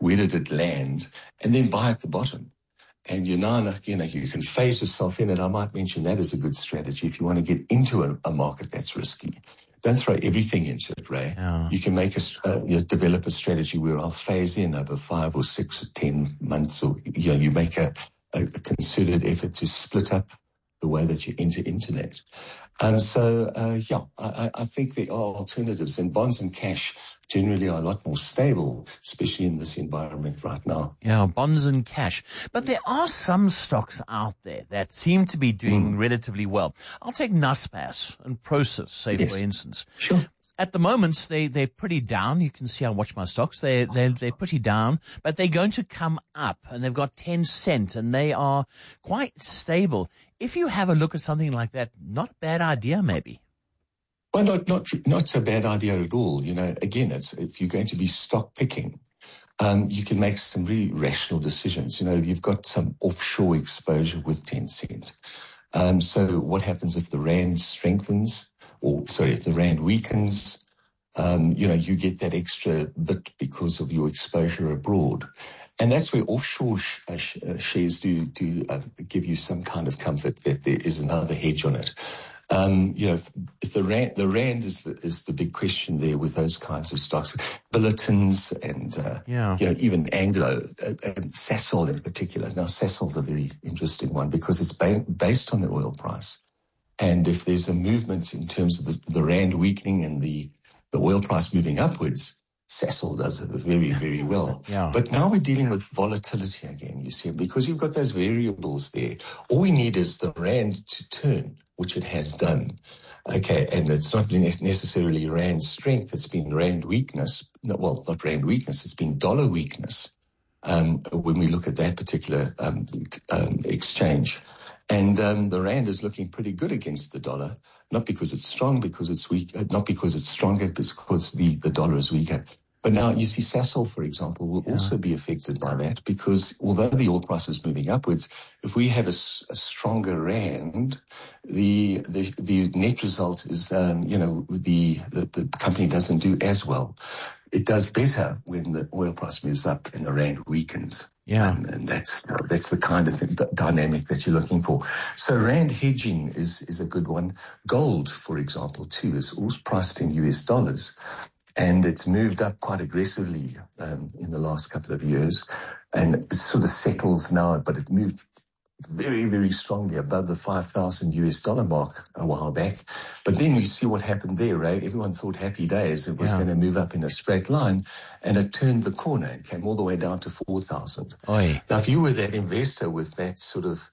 where did it land, and then buy at the bottom. And you now, you can phase yourself in, and I might mention that as a good strategy if you want to get into a market that's risky. Don't throw everything into it, Ray. Yeah. You can make develop a strategy where I'll phase in over 5 or 6 or 10 months, or you make a concerted effort to split up the way that you enter into that. I think there are alternatives, and bonds and cash generally are a lot more stable, especially in this environment right now. Yeah, bonds and cash. But there are some stocks out there that seem to be doing relatively well. I'll take Naspers and Prosus, for instance. Sure. At the moment, they're pretty down. You can see I watch my stocks. They're pretty down, but they're going to come up, and they've got 10 cents, and they are quite stable. If you have a look at something like that, not a bad idea, maybe. Well, not so bad idea at all. Again, if you're going to be stock picking, you can make some really rational decisions. You've got some offshore exposure with Tencent. So what happens if the rand strengthens, if the rand weakens? You get that extra bit because of your exposure abroad. And that's where offshore shares do give you some kind of comfort that there is another hedge on it. If the rand is the big question there with those kinds of stocks, Billiton's and even Anglo and Sasol in particular. Now Sasol's a very interesting one because it's based on the oil price, and if there's a movement in terms of the rand weakening and the oil price moving upwards, Sasol does it very, very well. Yeah. But now we're dealing with volatility again, you see, because you've got those variables there. All we need is the rand to turn, which it has done. Okay, and it's not necessarily rand strength, it's been rand weakness. Not rand weakness, it's been dollar weakness when we look at that particular exchange. And the rand is looking pretty good against the dollar, not because it's strong, because it's weak, not because it's stronger, but because the dollar is weaker. But now you see Sasol, for example, will also be affected by that because although the oil price is moving upwards, if we have a stronger rand, the net result is, the company doesn't do as well. It does better when the oil price moves up and the rand weakens. Yeah. And that's the kind of dynamic that you're looking for. So rand hedging is a good one. Gold, for example, too, is also priced in US dollars. And it's moved up quite aggressively in the last couple of years. And it sort of settles now, but it moved very, very strongly above the $5,000 mark a while back. But then we see what happened there, Ray. Everyone thought happy days. It was going to move up in a straight line, and it turned the corner and came all the way down to 4,000. Now, if you were that investor with that sort of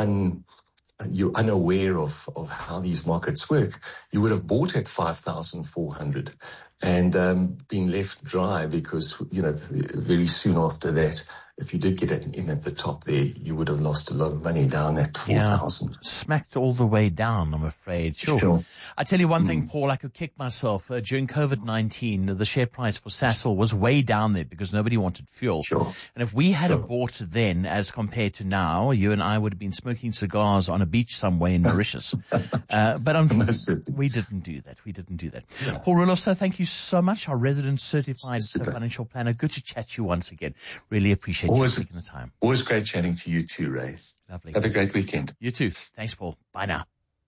you're unaware of how these markets work, you would have bought at 5,400 and been left dry because, very soon after that, if you did get it in at the top there, you would have lost a lot of money down at 4,000. Yeah, smacked all the way down, I'm afraid. Sure. I tell you one thing, Paul, I could kick myself. During COVID-19, the share price for Sasol was way down there because nobody wanted fuel. Sure. And if we had bought then as compared to now, you and I would have been smoking cigars on a beach somewhere in Mauritius. But unfortunately, we didn't do that. Yeah. Paul Rillosa, thank you so much, our resident certified financial planner. Good to chat to you once again. Really appreciate you taking the time. Always great chatting to you too, Ray. Lovely. Have a great weekend. You too. Thanks, Paul. Bye now.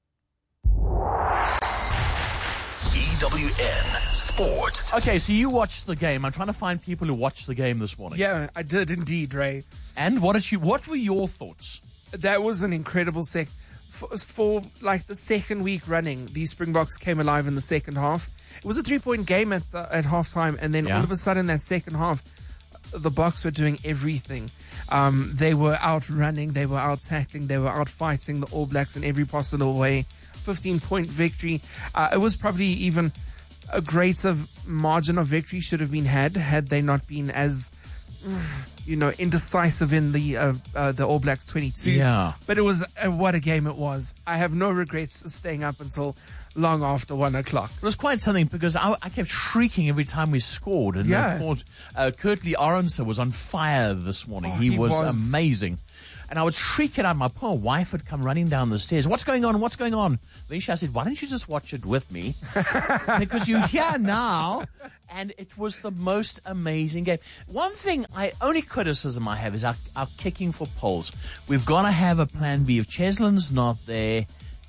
EWN Sport. Okay, so you watched the game. I'm trying to find people who watched the game this morning. Yeah, I did indeed, Ray. And what were your thoughts? That was an incredible for like the second week running. These Springboks came alive in the second half. It was a 3-point game at halftime, and then all of a sudden, that second half, the Boks were doing everything. They were out running, they were out tackling, they were out fighting the All Blacks in every possible way. 15-point victory. It was probably even a greater margin of victory should have been had they not been as indecisive in the All Blacks 22. Yeah. But it was what a game it was. I have no regrets staying up until long after 1 o'clock. It was quite something because I kept shrieking every time we scored. And I thought Kurtley Arendse was on fire this morning. He was amazing. And I would shriek it out. My poor wife would come running down the stairs. What's going on? What's going on? Eventually I said, why don't you just watch it with me? Because you're here now. And it was the most amazing game. One thing, only criticism I have is our kicking for poles. We've got to have a plan B. If Cheslin's not there,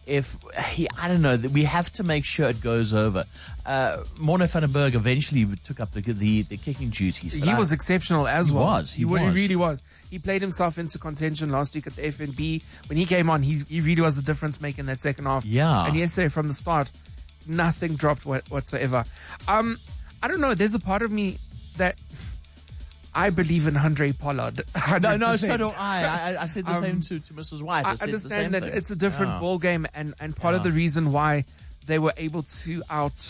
I don't know, we have to make sure it goes over. Morne van den Berg eventually took up the kicking duties. He was exceptional as well. He really was. He played himself into contention last week at the FNB. When he came on, he really was the difference maker in that second half. Yeah. And yesterday from the start, nothing dropped whatsoever. I don't know. There's a part of me that I believe in Handré Pollard. 100%. No, so do I. I said the same to Mrs. White. I understand that it's a different ball game, and part of the reason why they were able to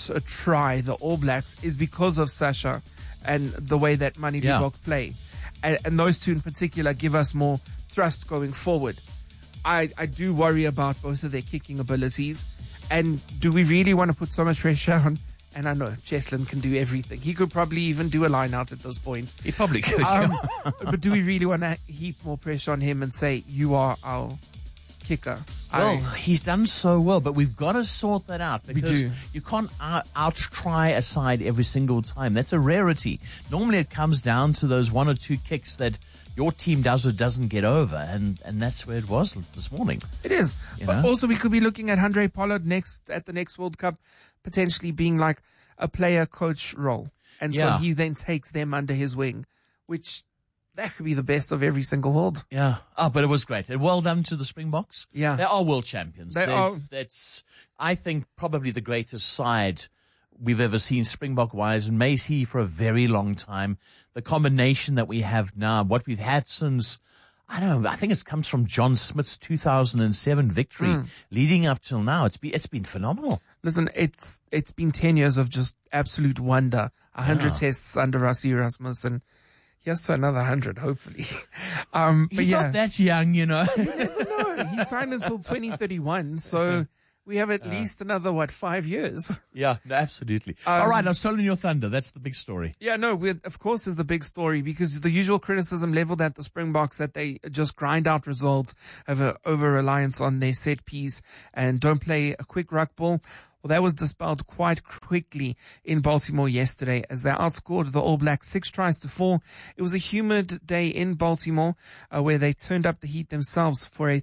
try the All Blacks is because of Sasha and the way that Manie Libbok play. And those two in particular give us more thrust going forward. I do worry about both of their kicking abilities. And do we really want to put so much pressure on? And I know Cheslin can do everything. He could probably even do a line out at this point. He probably could. But do we really want to heap more pressure on him and say, you are our kicker? Well, he's done so well, but we've got to sort that out because you can't out-try a side every single time. That's a rarity. Normally it comes down to those one or two kicks that your team does or doesn't get over, and that's where it was this morning. It is. But also, we could be looking at Handré Pollard at the next World Cup, potentially being like a player-coach role. And so he then takes them under his wing, which that could be the best of every single world. Yeah. Oh, but it was great. And well done to the Springboks. Yeah. They are world champions. That's, I think, probably the greatest side we've ever seen Springbok-wise, and may see for a very long time. The combination that we have now, what we've had since, I don't know, I think it comes from John Smith's 2007 victory, leading up till now. It's been phenomenal. Listen, it's been 10 years of just absolute wonder. 100 tests under Rassie Erasmus, and here's to another 100, hopefully. He's not that young, you know. You never know. He signed until 2031, so we have at least another, 5 years? Yeah, no, absolutely. All right, I've stolen your thunder. That's the big story. Yeah, no, of course is the big story, because the usual criticism leveled at the Springboks that they just grind out results, have an over-reliance on their set piece, and don't play a quick ruck ball. Well, that was dispelled quite quickly in Baltimore yesterday as they outscored the All Blacks 6-4. It was a humid day in Baltimore where they turned up the heat themselves for a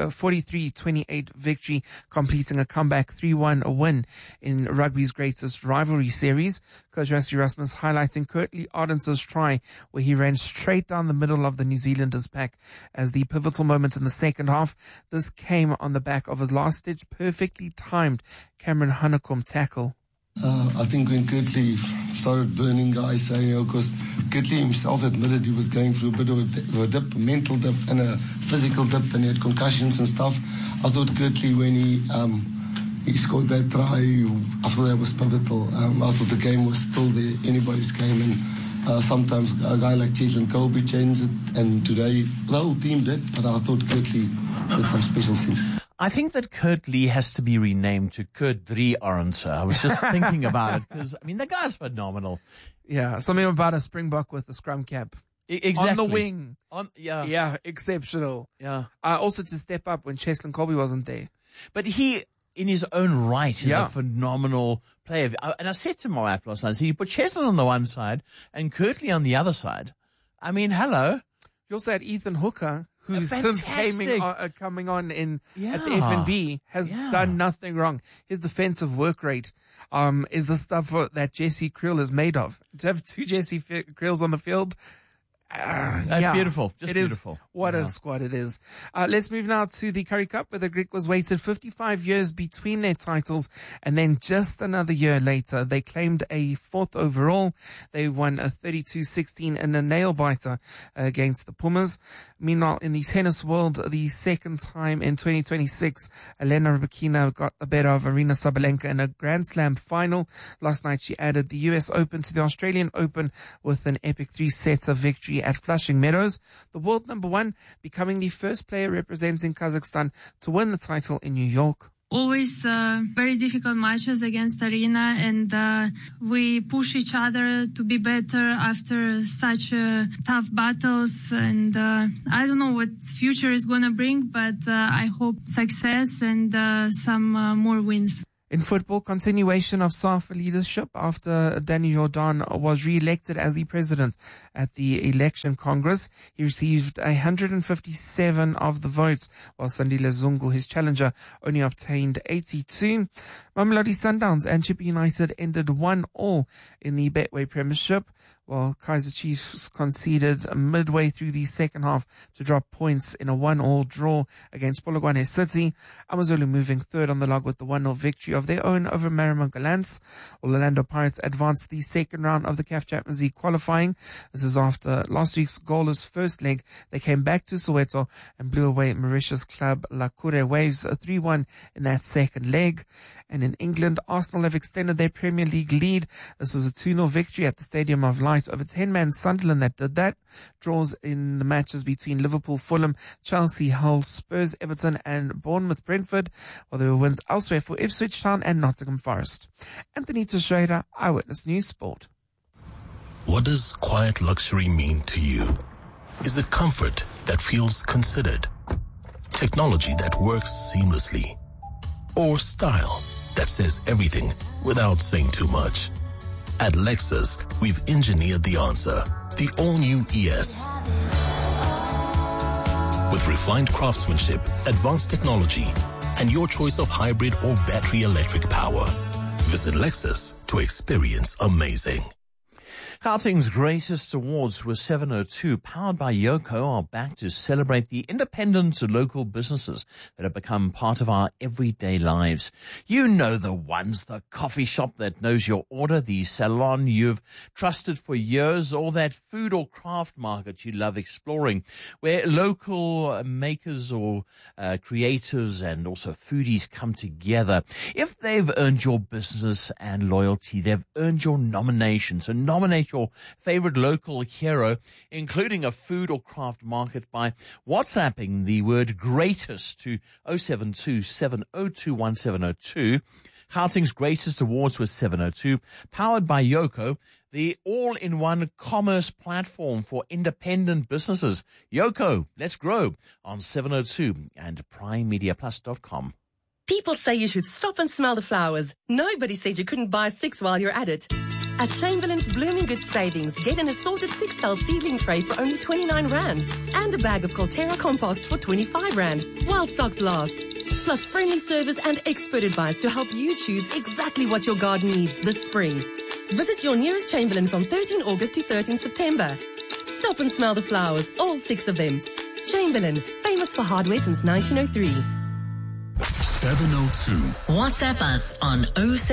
43-28 victory, completing a comeback 3-1 win in rugby's greatest rivalry series. Coach Rassie Erasmus highlighting Curtly Ardence's try where he ran straight down the middle of the New Zealanders pack as the pivotal moment in the second half. This came on the back of a last-ditch, perfectly timed Cameron Hanekom tackle. I think when Curtly started burning guys, because Curtly himself admitted he was going through a bit of a dip, a mental dip and a physical dip, and he had concussions and stuff. I thought Curtly, when he scored that try, I thought that was pivotal. I thought the game was still there, anybody's game, and sometimes a guy like Cheslin Kolbe changed it, and today the whole team did, but I thought Curtly did some special things. I think that Kurt Lee has to be renamed to Kurt 3 Arendse. I was just thinking about it because, I mean, the guy's phenomenal. Yeah, something about a Springbok with a scrum cap. Exactly. On the wing. Yeah, exceptional. Yeah. Also to step up when Cheslin Kolbe wasn't there. But he, in his own right, is a phenomenal player. And I said to my wife last night, so you put Cheslin on the one side and Curtly on the other side. I mean, hello. You also had Ethan Hooker, who's since coming on at the FNB has done nothing wrong. His defensive work rate is the stuff that Jesse Kriel is made of. To have two Jesse Kriels on the field, that's beautiful. Just beautiful. What a squad it is. Let's move now to the Currie Cup, where the Griquas waited 55 years between their titles, and then just another year later, they claimed a 4th overall. They won a 32-16 in a nail-biter against the Pumas. Meanwhile, in the tennis world, the second time in 2026, Elena Rybakina got the better of Arina Sabalenka in a Grand Slam final. Last night, she added the US Open to the Australian Open with an epic 3-setter victory at Flushing Meadows. The world number 1 becoming the first player representing Kazakhstan to win the title in New York. always very difficult matches against Arena, and we push each other to be better after such tough battles. And I don't know what future is going to bring, but I hope success and some more wins. In football, continuation of SAFA leadership after Danny Jordan was re-elected as the president at the election Congress. He received 157 of the votes, while Sandile Zungu, his challenger, only obtained 82. Mamelodi Sundowns and Chippa United ended 1-1 in the Betway Premiership, while Kaizer Chiefs conceded midway through the second half to drop points in a 1-1 draw against Polokwane City. AmaZulu moving third on the log with the 1-0 victory of their own over Merrimack Gallants. Orlando Pirates advanced the second round of the CAF Champions League qualifying. This is after last week's goalless first leg. They came back to Soweto and blew away Mauritius club Lakure Waves 3-1 in that second leg. And in England, Arsenal have extended their Premier League lead. This was a 2-0 victory at the Stadium of Light over 10-man Sunderland that did that. Draws in the matches between Liverpool, Fulham, Chelsea, Hull, Spurs, Everton and Bournemouth, Brentford, while there were wins elsewhere for Ipswich Town and Nottingham Forest. Anthony Teixeira, Eyewitness News Sport. What does quiet luxury mean to you? Is it comfort that feels considered? Technology that works seamlessly? Or style that says everything without saying too much? At Lexus, we've engineered the answer, the all-new ES. With refined craftsmanship, advanced technology, and your choice of hybrid or battery electric power. Visit Lexus to experience amazing. Gauteng's greatest awards were 702, powered by Yoko, are back to celebrate the independent local businesses that have become part of our everyday lives. You know the ones, the coffee shop that knows your order, the salon you've trusted for years, or that food or craft market you love exploring, where local makers or creators and also foodies come together. If they've earned your business and loyalty, they've earned your nomination. So nominate your favorite local hero, including a food or craft market, by WhatsApping the word greatest to 072-702-1702. Gauteng's greatest awards was 702, powered by Yoko, the all-in-one commerce platform for independent businesses. Yoko, let's grow on 702 and primemediaplus.com. People say you should stop and smell the flowers. Nobody said you couldn't buy 6 while you're at it. At Chamberlain's Blooming Good Savings, get an assorted 6-cell seedling tray for only 29 Rand and a bag of Colterra compost for 25 Rand while stocks last. Plus friendly service and expert advice to help you choose exactly what your garden needs this spring. Visit your nearest Chamberlain from 13 August to 13 September. Stop and smell the flowers, all 6 of them. Chamberlain, famous for hardware since 1903. 702. WhatsApp us on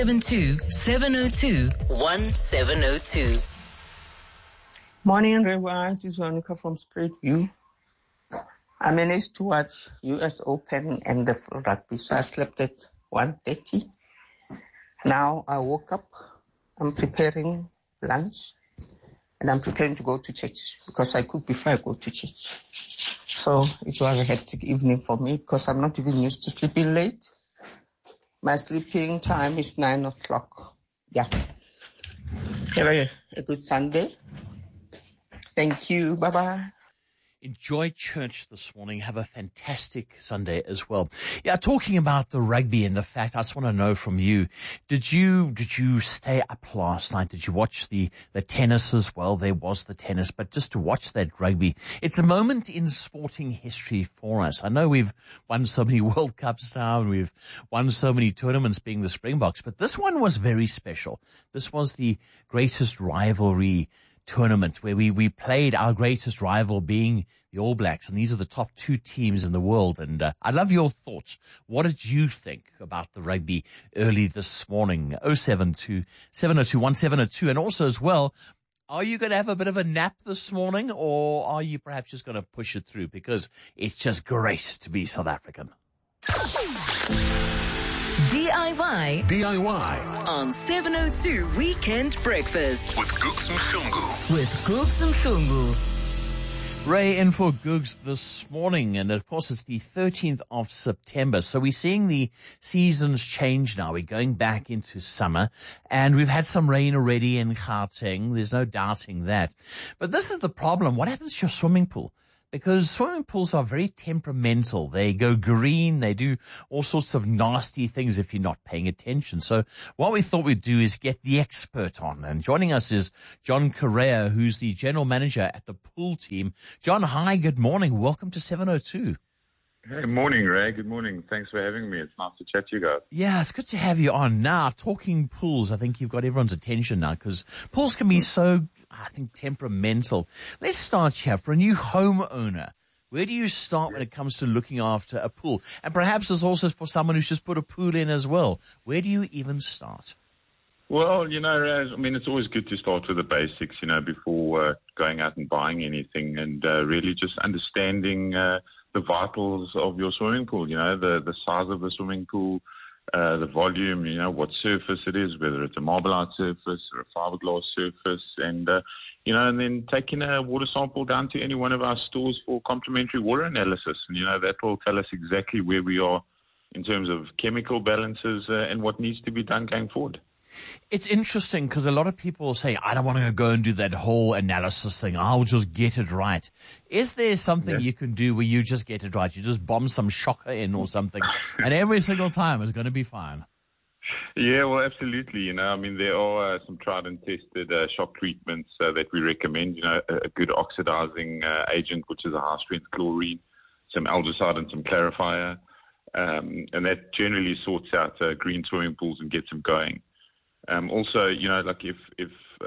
072-702-1702. Morning, everyone. This is Veronica from Straight View. I managed to watch US Open and the rugby, so I slept at 1:30. Now I woke up. I'm preparing lunch, and I'm preparing to go to church because I cook before I go to church. So it was a hectic evening for me because I'm not even used to sleeping late. My sleeping time is 9 o'clock. Yeah. Have a good Sunday. Thank you. Bye-bye. Enjoy church this morning. Have a fantastic Sunday as well. Yeah, talking about the rugby and the fact, I just want to know from you, did you stay up last night? Did you watch the tennis as well? There was the tennis, but just to watch that rugby, it's a moment in sporting history for us. I know we've won so many World Cups now and we've won so many tournaments being the Springboks, but this one was very special. This was the greatest rivalry tournament where we played our greatest rival being the All Blacks, and these are the top 2 teams in the world. And I love your thoughts. What did you think about the rugby early this morning? 072-702-1702. And also as well, are you going to have a bit of a nap this morning, or are you perhaps just going to push it through because it's just great to be South African? DIY on 702 Weekend Breakfast With Gooks Mhlungu. Ray in for Googs this morning, and of course it's the 13th of September, so we're seeing the seasons change now. We're going back into summer, and we've had some rain already in Gauteng. There's no doubting that. But this is the problem. What happens to your swimming pool? Because swimming pools are very temperamental. They go green. They do all sorts of nasty things if you're not paying attention. So what we thought we'd do is get the expert on. And joining us is John Correa, who's the general manager at the pool team. John, hi, good morning. Welcome to 702. Hey, morning, Ray. Good morning. Thanks for having me. It's nice to chat to you guys. Yeah, it's good to have you on. Now, talking pools, I think you've got everyone's attention now because pools can be so, I think, temperamental. Let's start here. For a new homeowner, where do you start when it comes to looking after a pool? And perhaps there's also for someone who's just put a pool in as well. Where do you even start? Well, Ray, I mean, it's always good to start with the basics, before going out and buying anything, and really just understanding the vitals of your swimming pool, the size of the swimming pool, the volume, what surface it is, whether it's a Marbalite surface or a fiberglass surface, and then taking a water sample down to any one of our stores for complimentary water analysis. And, that will tell us exactly where we are in terms of chemical balances and what needs to be done going forward. It's interesting because a lot of people say, I don't want to go and do that whole analysis thing. I'll just get it right. Is there something you can do where you just get it right? You just bomb some shocker in or something, and every single time it's going to be fine. Yeah, well, absolutely. There are some tried and tested shock treatments that we recommend. A good oxidizing agent, which is a high-strength chlorine, some algicide and some clarifier, and that generally sorts out green swimming pools and gets them going. Also, if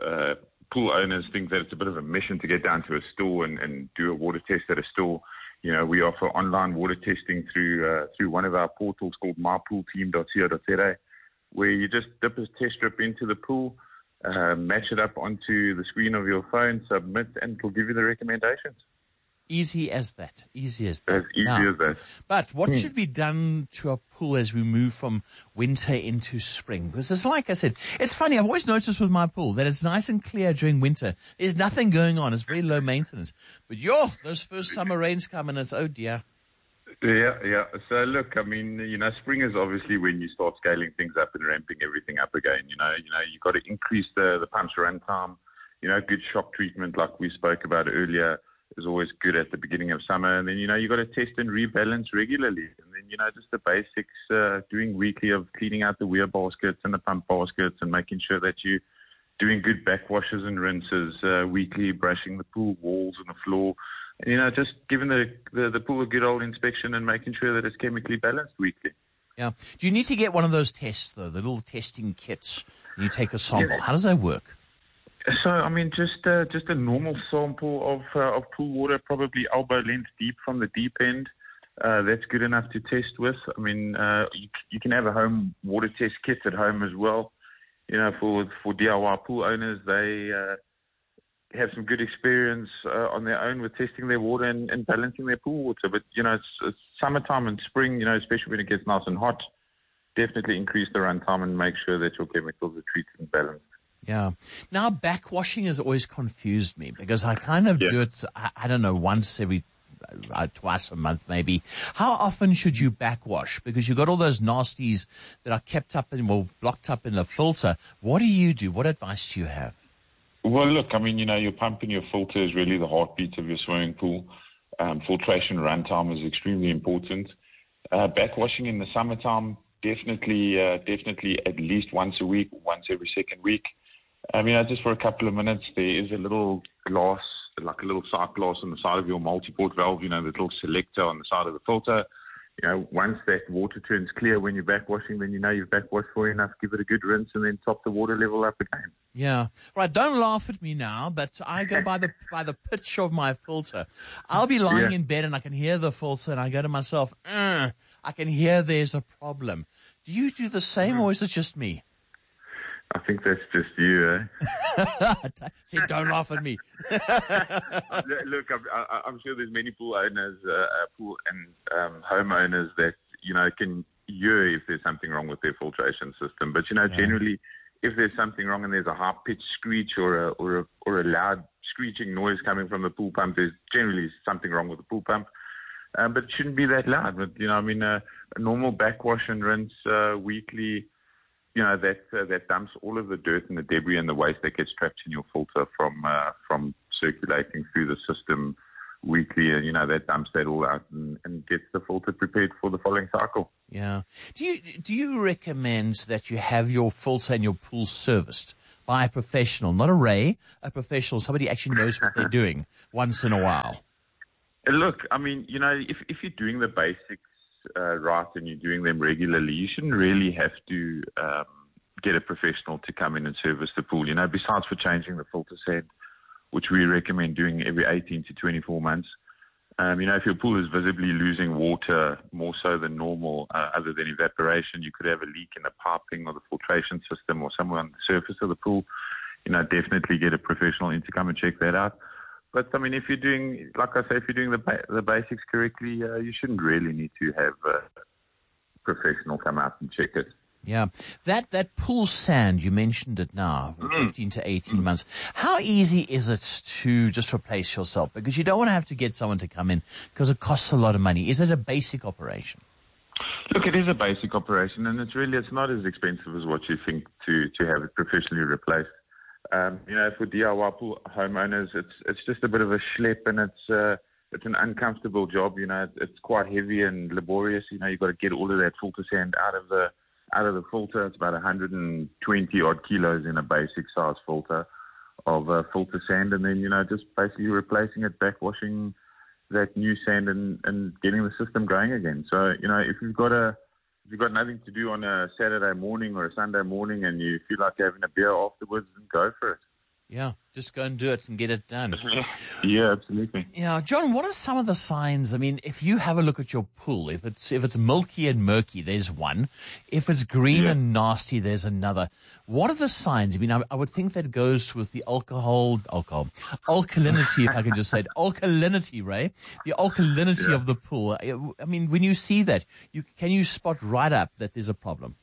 pool owners think that it's a bit of a mission to get down to a store and do a water test at a store, we offer online water testing through one of our portals called mypoolteam.co.za, where you just dip a test strip into the pool, match it up onto the screen of your phone, submit, and it'll give you the recommendations. Easy as that. Easy as that. As easy as that. But what should be done to a pool as we move from winter into spring? Because it's like I said, it's funny. I've always noticed with my pool that it's nice and clear during winter. There's nothing going on. It's very low maintenance. But those first summer rains come and it's, oh dear. Yeah. So look, spring is obviously when you start scaling things up and ramping everything up again. You've got to increase the pump's run time. Good shock treatment like we spoke about earlier is always good at the beginning of summer. And then, you've got to test and rebalance regularly. And then, just the basics, doing weekly of cleaning out the weir baskets and the pump baskets and making sure that you're doing good backwashes and rinses weekly, brushing the pool walls and the floor. And, just giving the pool a good old inspection and making sure that it's chemically balanced weekly. Yeah. Do you need to get one of those tests, though, the little testing kits, and you take a sample? How does that work? So, just a normal sample of pool water, probably elbow length deep from the deep end. That's good enough to test with. You can have a home water test kit at home as well. For DIY pool owners, they have some good experience on their own with testing their water and balancing their pool water. But, it's summertime and spring, especially when it gets nice and hot, definitely increase the runtime and make sure that your chemicals are treated and balanced. Yeah. Now, backwashing has always confused me because I kind of do it, I don't know, once every, twice a month maybe. How often should you backwash? Because you've got all those nasties that are kept up blocked up in the filter. What do you do? What advice do you have? Well, look, your pump and your filter is really the heartbeat of your swimming pool. Filtration runtime is extremely important. Backwashing in the summertime, definitely at least once a week, once every second week. Just for a couple of minutes, there is a little glass, like a little sight glass on the side of your multi-port valve, the little selector on the side of the filter. Once that water turns clear when you're backwashing, then you've backwashed for enough, give it a good rinse, and then top the water level up again. Yeah. Right, don't laugh at me now, but I go by the pitch of my filter. I'll be lying in bed and I can hear the filter and I go to myself, I can hear there's a problem. Do you do the same or is it just me? I think that's just you, See, don't laugh at me. Look, I'm sure there's many pool owners, homeowners that, can hear if there's something wrong with their filtration system. But, generally, if there's something wrong and there's a high-pitched screech or a loud screeching noise coming from the pool pump, there's generally something wrong with the pool pump. But it shouldn't be that loud. But, a normal backwash and rinse weekly, that dumps all of the dirt and the debris and the waste that gets trapped in your filter from circulating through the system weekly, and that dumps that all out and gets the filter prepared for the following cycle. Yeah. Do you recommend that you have your filter and your pool serviced by a professional, not a Ray, a professional, somebody actually knows what they're doing once in a while? Look, if you're doing the basics right and you're doing them regularly, you shouldn't really have to get a professional to come in and service the pool. Besides for changing the filter sand, which we recommend doing every 18 to 24 months. If your pool is visibly losing water more so than normal, other than evaporation, you could have a leak in the piping or the filtration system or somewhere on the surface of the pool. Definitely get a professional in to come and check that out. But if you're doing, like I say, if you're doing the basics correctly, you shouldn't really need to have a professional come out and check it. Yeah. That pool sand, you mentioned it now, 15 to 18 months. How easy is it to just replace yourself? Because you don't want to have to get someone to come in because it costs a lot of money. Is it a basic operation? Look, it is a basic operation, and it's not as expensive as what you think to have it professionally replaced. For DIY pool homeowners, it's just a bit of a schlep, and it's an uncomfortable job. It's quite heavy and laborious. You've got to get all of that filter sand out of the filter. It's about 120 odd kilos in a basic size filter of filter sand, and then just basically replacing it, backwashing that new sand, and getting the system going again. So if you've got nothing to do on a Saturday morning or a Sunday morning and you feel like having a beer afterwards, then go for it. Yeah, just go and do it and get it done. Yeah, absolutely. Yeah, John, what are some of the signs? If you have a look at your pool, if it's milky and murky, there's one. If it's green and nasty, there's another. What are the signs? I would think that goes with the alkalinity, if I can just say it. Alkalinity, Ray. The alkalinity of the pool. When you see that, can you spot right up that there's a problem?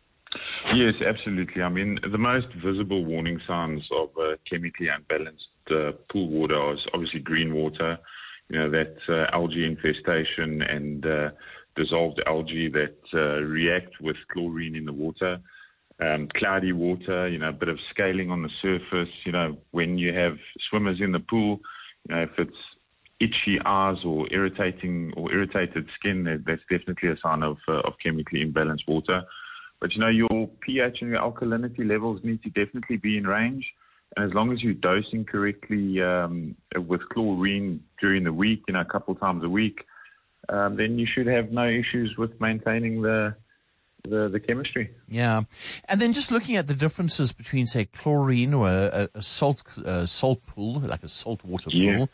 Yes, absolutely. The most visible warning signs of chemically unbalanced pool water is obviously green water, that algae infestation and dissolved algae that react with chlorine in the water. Cloudy water, a bit of scaling on the surface. When you have swimmers in the pool, if it's itchy eyes or irritated skin, that's definitely a sign of chemically imbalanced water. But, your pH and your alkalinity levels need to definitely be in range. And as long as you're dosing correctly with chlorine during the week, a couple times a week, then you should have no issues with maintaining the chemistry. Yeah. And then just looking at the differences between, say, chlorine or a salt pool, like a saltwater pool,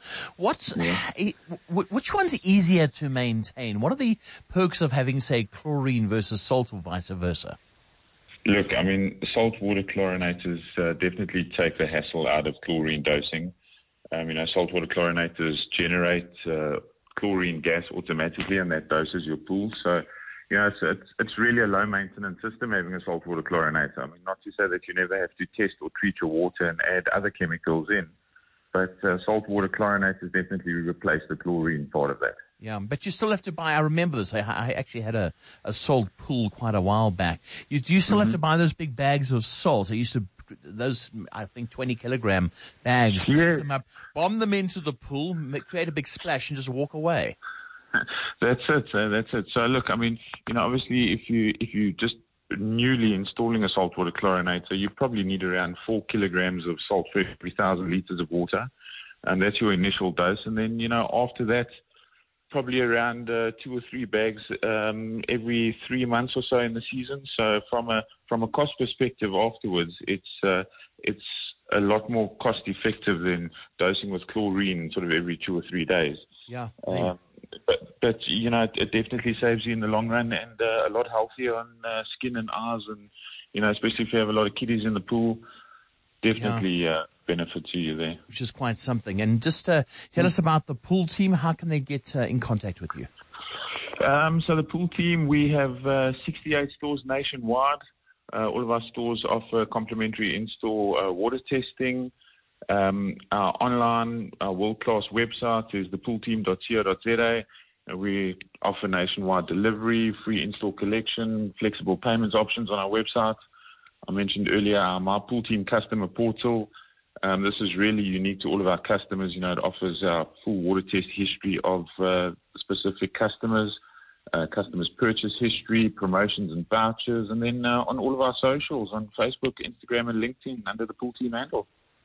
which one's easier to maintain? What are the perks of having, say, chlorine versus salt or vice versa? Look, saltwater chlorinators definitely take the hassle out of chlorine dosing. Saltwater chlorinators generate chlorine gas automatically, and that doses your pool. So, it's really a low maintenance system having a saltwater chlorinator. Not to say that you never have to test or treat your water and add other chemicals in, but saltwater chlorinators definitely replace the chlorine part of that. Yeah, but you still have to buy. I remember this. I actually had a salt pool quite a while back. Do you still have to buy those big bags of salt? I used to those, I think, 20 kilogram bags. Pick them up, bomb them into the pool, create a big splash, and just walk away. That's it. So look, obviously, if you just newly installing a saltwater chlorinator, you probably need around 4 kilograms of salt for every 1,000 liters of water, and that's your initial dose. And then after that, probably around 2 or 3 bags every 3 months or so in the season. So from a cost perspective, afterwards, it's a lot more cost effective than dosing with chlorine sort of every 2 or 3 days. Yeah. But it definitely saves you in the long run, and a lot healthier on skin and eyes, and especially if you have a lot of kiddies in the pool, definitely benefit to you there. Which is quite something. And just tell us about the pool team. How can they get in contact with you? So the pool team, we have 68 stores nationwide. All of our stores offer complimentary in-store water testing. Our online, our world-class website is thepoolteam.co.za. We offer nationwide delivery, free in-store collection, flexible payments options on our website. I mentioned earlier our My Pool Team customer portal. This is really unique to all of our customers. It offers our full water test history of specific customers, customers' purchase history, promotions and vouchers, and then on all of our socials on Facebook, Instagram, and LinkedIn under the Pool Team handle.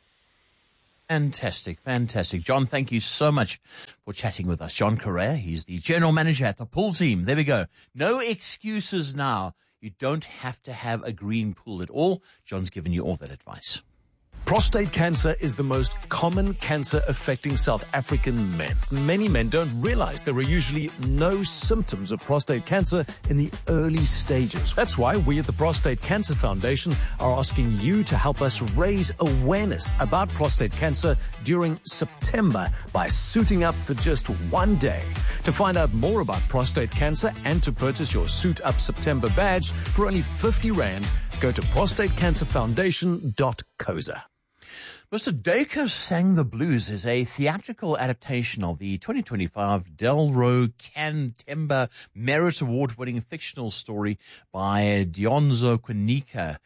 Fantastic, fantastic. John, thank you so much for chatting with us. John Correa, he's the General Manager at the Pool Team. There we go. No excuses now. You don't have to have a green pool at all. John's given you all that advice. Prostate cancer is the most common cancer affecting South African men. Many men don't realize there are usually no symptoms of prostate cancer in the early stages. That's why we at the Prostate Cancer Foundation are asking you to help us raise awareness about prostate cancer during September by suiting up for just one day. To find out more about prostate cancer and to purchase your Suit Up September badge for only 50 Rand, go to prostatecancerfoundation.coza. Mr. Dacre Sang the Blues is a theatrical adaptation of the 2025 Delro Cantemba Merit Award-winning fictional story by Dionzo Quininka.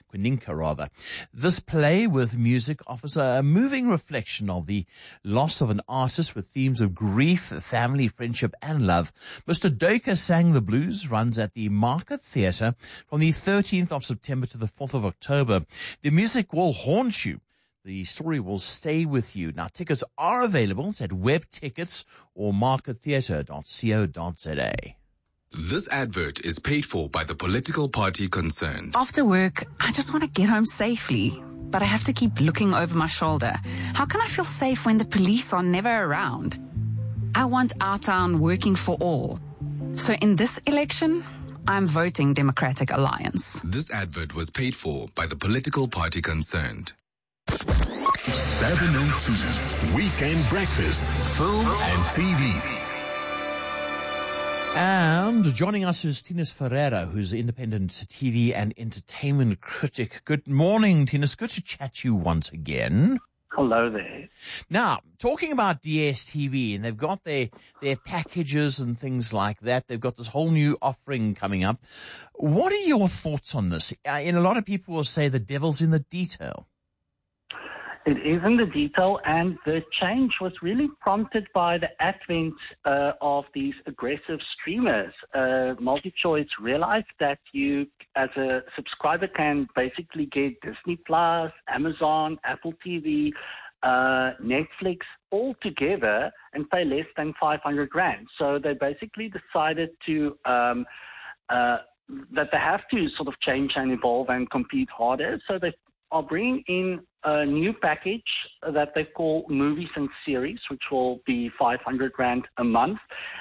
This play with music offers a moving reflection of the loss of an artist with themes of grief, family, friendship, and love. Mr. Dacre Sang the Blues runs at the Market Theatre from the 13th of September to the 4th of October. The music will haunt you. The story will stay with you. Now, tickets are available at WebTickets or markettheatre.co.za. This advert is paid for by the political party concerned. After work, I just want to get home safely, but I have to keep looking over my shoulder. How can I feel safe when the police are never around? I want our town working for all. So in this election, I'm voting Democratic Alliance. This advert was paid for by the political party concerned. 702 Weekend Breakfast, Film and TV. And joining us is Tinus Ferreira, who's an independent TV and entertainment critic. Good morning, Tinus. Good to chat to you once again. Hello there. Now, talking about DSTV, and they've got their packages and things like that. They've got this whole new offering coming up. What are your thoughts on this? And a lot of people will say the devil's in the detail. It is in the detail, and the change was really prompted by the advent of these aggressive streamers. MultiChoice realized that you, as a subscriber, can basically get Disney Plus, Amazon, Apple TV, Netflix all together and pay less than 500 Rand. So they basically decided to that they have to sort of change and evolve and compete harder. So they are bringing in a new package that they call Movies and Series, which will be 500 Rand a month.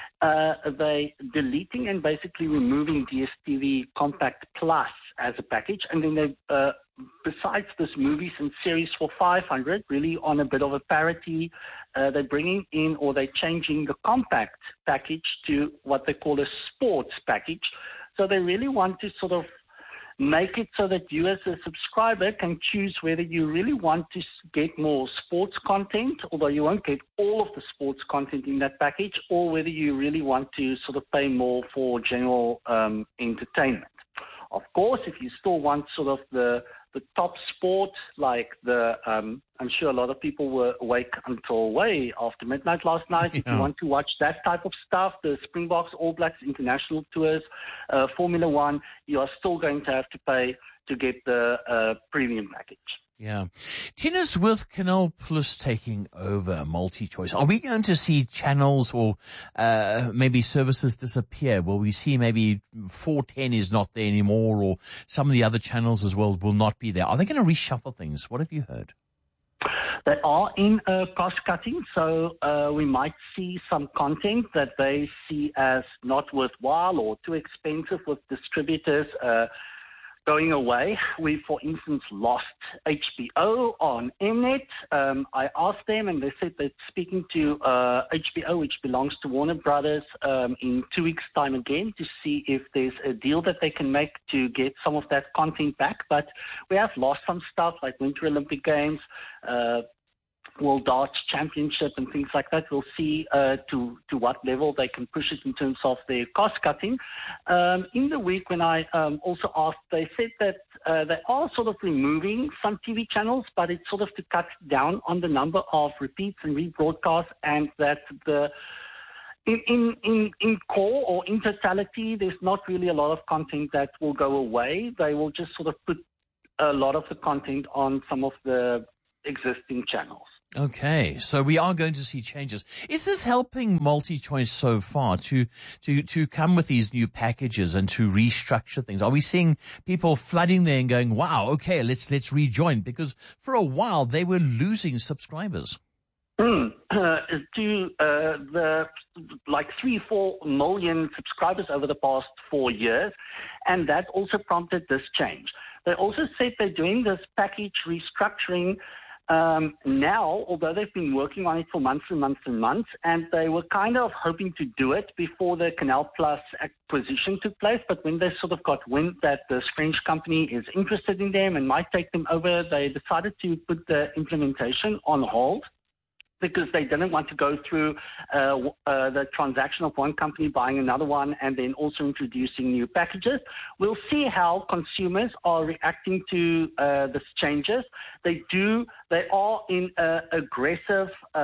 They deleting and basically removing DSTV Compact Plus as a package. And then they, besides this Movies and Series for 500, really on a bit of a parity, they're bringing in, or they're changing the Compact package to what they call a sports package. So they really want to sort of make it so that you as a subscriber can choose whether you really want to get more sports content, although you won't get all of the sports content in that package, or whether you really want to sort of pay more for general entertainment. Of course, if you still want sort of the top sport, like I'm sure a lot of people were awake until way after midnight last night. If you want to watch that type of stuff, the Springboks, All Blacks international tours, Formula One, you are still going to have to pay to get the premium package. Yeah. Tinus, with Canal Plus taking over MultiChoice, are we going to see channels or maybe services disappear? Will we see maybe 410 is not there anymore, or some of the other channels as well will not be there? Are they going to reshuffle things? What have you heard? They are in cost-cutting, so we might see some content that they see as not worthwhile or too expensive with distributors going away. We, for instance, lost HBO on Mnet. I asked them, and they said they're speaking to HBO, which belongs to Warner Brothers, in 2 weeks' time again to see if there's a deal that they can make to get some of that content back. But we have lost some stuff like Winter Olympic Games, World Darts Championship and things like that. We'll see to what level they can push it in terms of their cost cutting. In the week when I also asked, they said that they are sort of removing some TV channels, but it's sort of to cut down on the number of repeats and rebroadcasts, and that in core or in totality, there's not really a lot of content that will go away. They will just sort of put a lot of the content on some of the existing channels. Okay, so we are going to see changes. Is this helping MultiChoice so far to come with these new packages and to restructure things? Are we seeing people flooding there and going, wow, okay, let's rejoin? Because for a while they were losing subscribers. To the 3-4 million subscribers over the past 4 years, and that also prompted this change. They also said they're doing this package restructuring now, although they've been working on it for months and months and months, and they were kind of hoping to do it before the Canal Plus acquisition took place. But when they sort of got wind that this French company is interested in them and might take them over, they decided to put the implementation on hold, because they didn't want to go through the transaction of one company buying another one and then also introducing new packages. We'll see how consumers are reacting to these changes. They are in an aggressive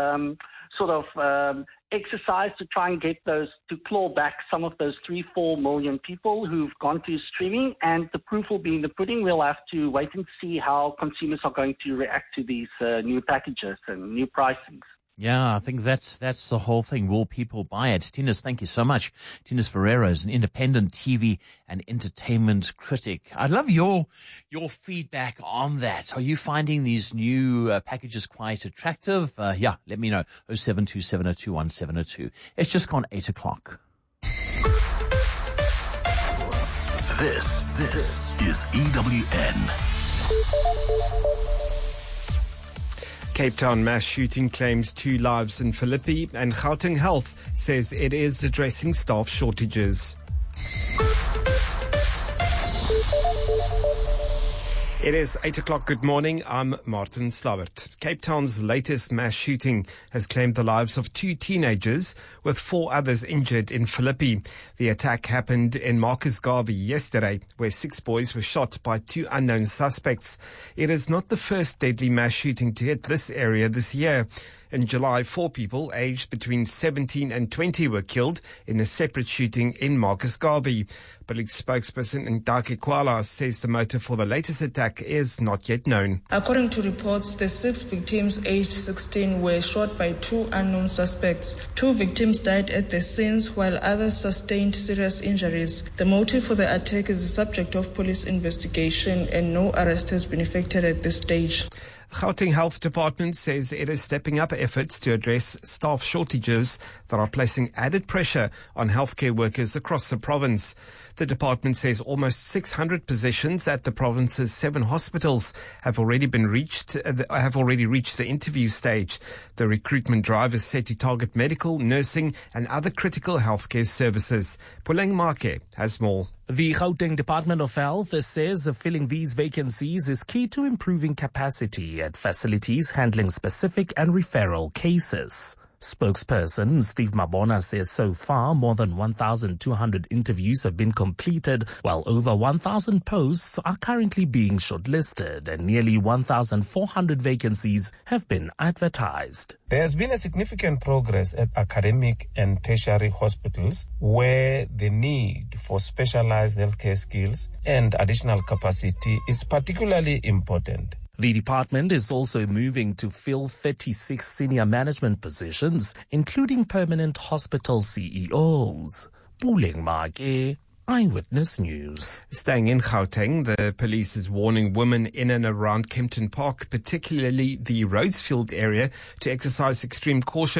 exercise to try and get those, to claw back some of those 3-4 million people who've gone to streaming, and the proof will be in the pudding. We'll have to wait and see how consumers are going to react to these new packages and new pricings. Yeah, I think that's the whole thing. Will people buy it? Tinus, thank you so much. Tinus Ferreira is an independent TV and entertainment critic. I'd love your feedback on that. Are you finding these new packages quite attractive? Let me know. 0727021702. It's just gone 8 o'clock. This is EWN. Cape Town mass shooting claims 2 lives in Philippi, and Gauteng Health says it is addressing staff shortages. It is 8 o'clock. Good morning. I'm Martin Slauert. Cape Town's latest mass shooting has claimed the lives of 2 teenagers, with 4 others injured in Philippi. The attack happened in Marcus Garvey yesterday, where 6 boys were shot by 2 unknown suspects. It is not the first deadly mass shooting to hit this area this year. In July, 4 people aged between 17 and 20 were killed in a separate shooting in Marcus Garvey. Police spokesperson Ndaki Kwala says the motive for the latest attack is not yet known. According to reports, the 6 victims aged 16 were shot by 2 unknown suspects. 2 victims died at the scenes while others sustained serious injuries. The motive for the attack is the subject of police investigation, and no arrest has been effected at this stage. Gauteng Health Department says it is stepping up efforts to address staff shortages that are placing added pressure on healthcare workers across the province. The department says almost 600 positions at the province's 7 hospitals have already reached the interview stage. The recruitment drive is set to target medical, nursing and other critical healthcare services. Puleng Make has more. The Gauteng Department of Health says filling these vacancies is key to improving capacity at facilities handling specific and referral cases. Spokesperson Steve Mabona says so far more than 1,200 interviews have been completed, while over 1,000 posts are currently being shortlisted and nearly 1,400 vacancies have been advertised. There has been a significant progress at academic and tertiary hospitals where the need for specialized healthcare skills and additional capacity is particularly important. The department is also moving to fill 36 senior management positions, including permanent hospital CEOs. Puleng Make, Eyewitness News. Staying in Gauteng, the police is warning women in and around Kempton Park, particularly the Rhodesfield area, to exercise extreme caution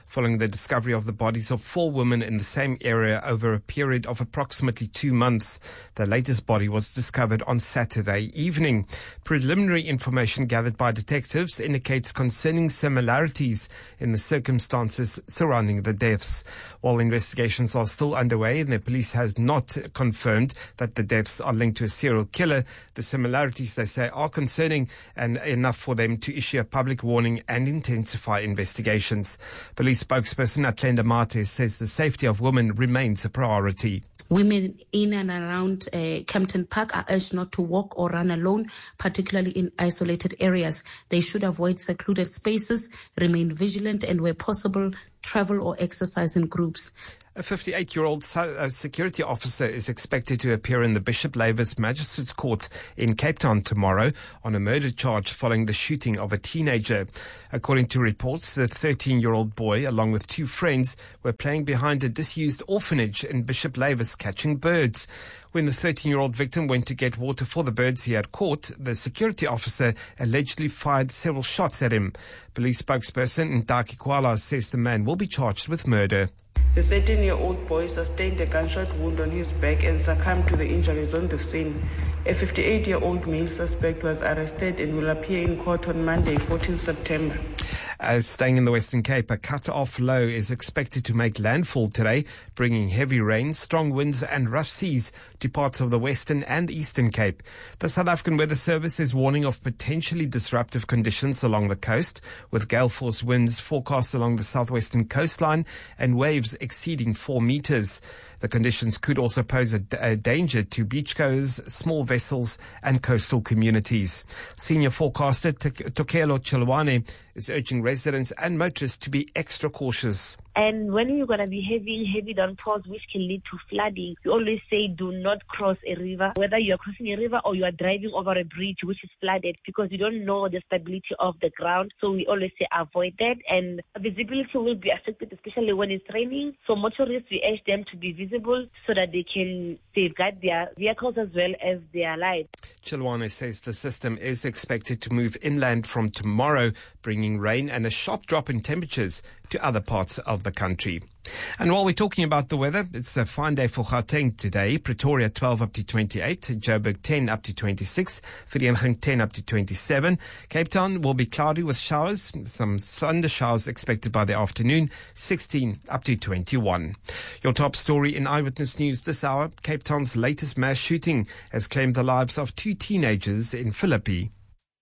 following the discovery of the bodies of 4 women in the same area over a period of approximately 2 months. The latest body was discovered on Saturday evening. Preliminary information gathered by detectives indicates concerning similarities in the circumstances surrounding the deaths. While investigations are still underway and the police has not confirmed that the deaths are linked to a serial killer, the similarities, they say, are concerning and enough for them to issue a public warning and intensify investigations. Police spokesperson Atlenda Mate says the safety of women remains a priority. Women in and around Kempton Park are urged not to walk or run alone, particularly in isolated areas. They should avoid secluded spaces, remain vigilant, and where possible, travel or exercise in groups. A 58-year-old security officer is expected to appear in the Bishop Lavis Magistrates Court in Cape Town tomorrow on a murder charge following the shooting of a teenager. According to reports, the 13-year-old boy, along with 2 friends, were playing behind a disused orphanage in Bishop Lavis catching birds. When the 13-year-old victim went to get water for the birds he had caught, the security officer allegedly fired several shots at him. Police spokesperson Ntaki Kwala says the man will be charged with murder. The 13-year-old boy sustained a gunshot wound on his back and succumbed to the injuries on the scene. A 58-year-old male suspect was arrested and will appear in court on Monday, 14 September. As staying in the Western Cape, a cut-off low is expected to make landfall today, bringing heavy rain, strong winds and rough seas to parts of the Western and Eastern Cape. The South African Weather Service is warning of potentially disruptive conditions along the coast, with gale force winds forecast along the southwestern coastline and waves exceeding 4 meters. The conditions could also pose a danger to beachgoers, small vessels and coastal communities. Senior forecaster Tokelo Chilwane is urging residents and motorists to be extra cautious. And when you're going to be heavy downpours, which can lead to flooding, we always say do not cross a river, whether you're crossing a river or you are driving over a bridge which is flooded, because you don't know the stability of the ground. So we always say avoid that. And visibility will be affected, especially when it's raining. So motorists, we urge them to be visible so that they can safeguard their vehicles as well as their lives. Chilwane says the system is expected to move inland from tomorrow, bringing rain and a sharp drop in temperatures to other parts of the country. And while we're talking about the weather, it's a fine day for Gauteng today. Pretoria 12 up to 28, Joburg 10 up to 26, Vereeniging 10 up to 27. Cape Town will be cloudy with showers, some thunder showers expected by the afternoon, 16 up to 21. Your top story in Eyewitness News this hour, Cape Town's latest mass shooting has claimed the lives of 2 teenagers in Philippi.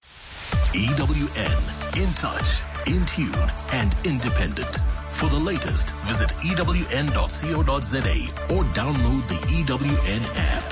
EWN, in touch, in tune and independent. For the latest, visit ewn.co.za or download the EWN app.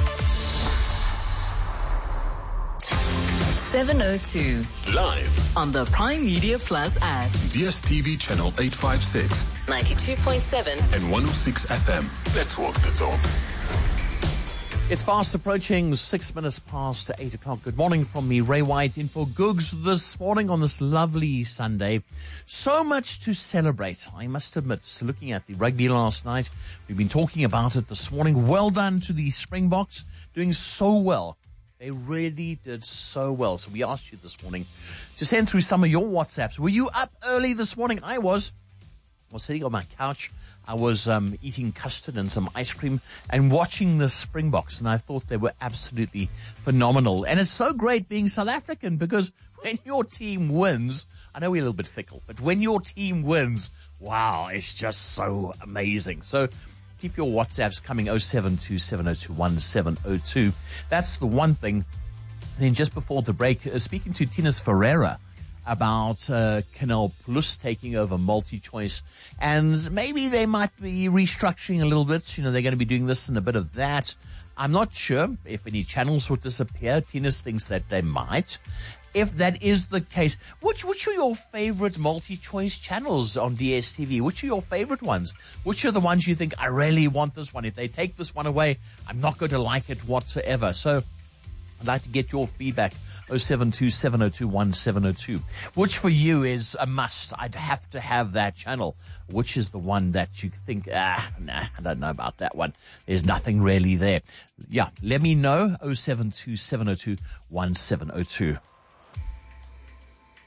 702. Live on the Prime Media Plus app. DSTV channel 856. 92.7. And 106 FM. Let's walk the talk. It's fast approaching 6 minutes past 8 o'clock. Good morning from me, Ray White, in for Googs this morning on this lovely Sunday. So much to celebrate, I must admit. Looking at the rugby last night, we've been talking about it this morning. Well done to the Springboks, doing so well. They really did so well. So we asked you this morning to send through some of your WhatsApps. Were you up early this morning? I was sitting on my couch. I was eating custard and some ice cream and watching the Springboks, and I thought they were absolutely phenomenal. And it's so great being South African, because when your team wins, I know we're a little bit fickle, but when your team wins, wow, it's just so amazing. So keep your WhatsApps coming, 0727021702. That's the one thing. Then just before the break, speaking to Tinus Ferreira about Canal Plus taking over MultiChoice, and maybe they might be restructuring a little bit. You know, they're going to be doing this and a bit of that. I'm not sure if any channels would disappear. Tinus thinks that they might. If that is the case, which are your favorite MultiChoice channels on DSTV? Which are your favorite ones? Which are the ones you think, I really want this one? If they take this one away, I'm not going to like it whatsoever. So I'd like to get your feedback. 0727021702. Which for you is a must? I'd have to have that channel. Which is the one that you think, nah, I don't know about that one. There's nothing really there. Yeah, let me know. 0727021702. Good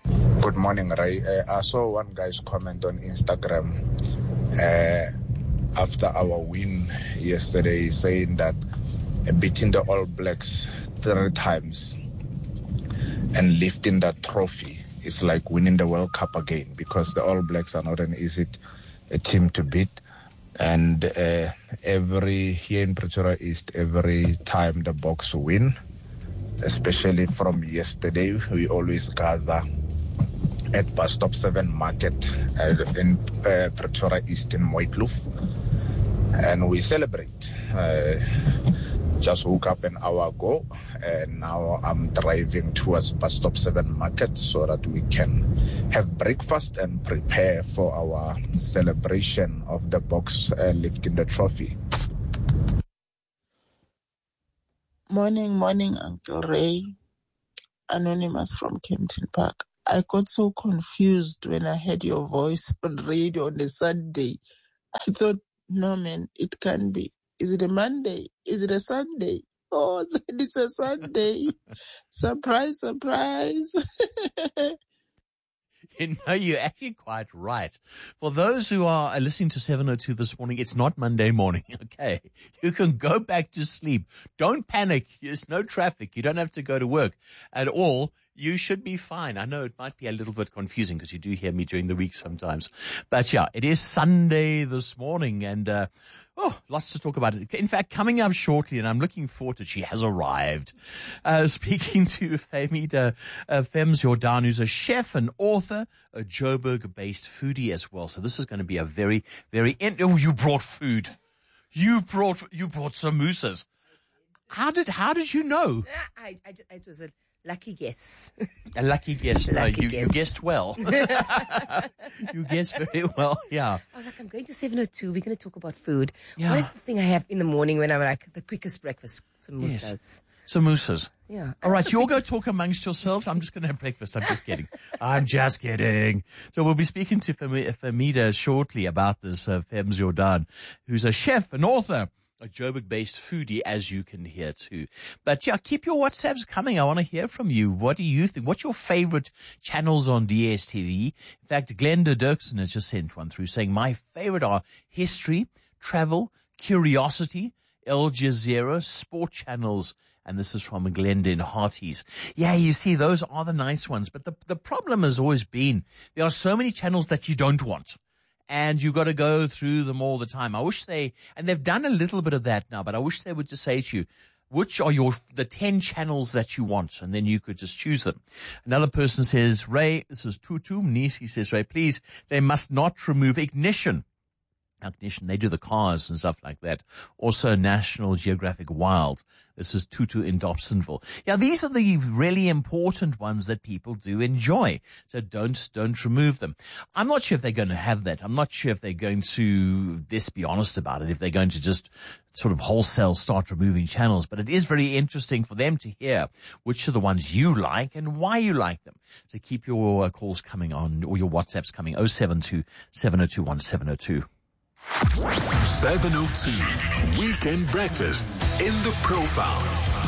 Good morning, Ray. I saw one guy's comment on Instagram after our win yesterday saying that beating the All Blacks 3 times and lifting that trophy is like winning the World Cup again, because the All Blacks are not an easy team to beat. And here in Pretoria East, every time the Boks win, especially from yesterday, we always gather at Bus Stop 7 Market in Pretoria East in Mooikloof, and we celebrate. Just woke up an hour ago, and now I'm driving towards Bus Stop 7 Market so that we can have breakfast and prepare for our celebration of the Boks lifting the trophy. Morning, Uncle Ray. Anonymous from Kempton Park. I got so confused when I heard your voice on radio on a Sunday. I thought, no, man, it can't be. Is it a Monday? Is it a Sunday? Oh, then it's a Sunday. Surprise, surprise. You know, you're actually quite right. For those who are listening to 702 this morning, it's not Monday morning, okay? You can go back to sleep. Don't panic. There's no traffic. You don't have to go to work at all. You should be fine. I know it might be a little bit confusing because you do hear me during the week sometimes. But yeah, it is Sunday this morning, and lots to talk about. In fact, coming up shortly, and I'm looking forward to it, she has arrived. Speaking to Femida Fems-Jordan, who's a chef, an author, a Joburg-based foodie as well. So this is going to be a very, very... you brought food. You brought samosas. How did you know? It was a lucky guess. A lucky guess. Lucky guess. You guessed well. You guessed very well, yeah. I was like, I'm going to 702. We're going to talk about food. Yeah. What is the thing I have in the morning when I'm like the quickest breakfast? Samosas. Yes. Samosas. Yeah. All right, you all go talk amongst yourselves. I'm just going to have breakfast. I'm just kidding. I'm just kidding. So we'll be speaking to Femida shortly about this, Fems-Jordan, who's a chef, an author, a Joburg-based foodie, as you can hear too. But yeah, keep your WhatsApps coming. I want to hear from you. What do you think? What's your favorite channels on DSTV? In fact, Glenda Dirksen has just sent one through saying, my favorite are history, travel, curiosity, Al Jazeera, sport channels. And this is from Glenda in Hearties. Yeah, you see, those are the nice ones. But the problem has always been there are so many channels that you don't want. And you've got to go through them all the time. I wish and they've done a little bit of that now, but I wish they would just say to you, which are the 10 channels that you want? And then you could just choose them. Another person says, Ray, this is Tutu Mnisi, says, Ray, please, they must not remove Ignition. They do the cars and stuff like that. Also National Geographic Wild. This is Tutu in Dobsonville. Yeah, these are the really important ones that people do enjoy. So don't remove them. I'm not sure if they're going to have that. I'm not sure if they're going to, let's be honest about it, if they're going to just sort of wholesale start removing channels. But it is very interesting for them to hear which are the ones you like and why you like them. So keep your calls coming on, or your WhatsApps coming, 072 702 1702. 702 Weekend Breakfast in the Profile.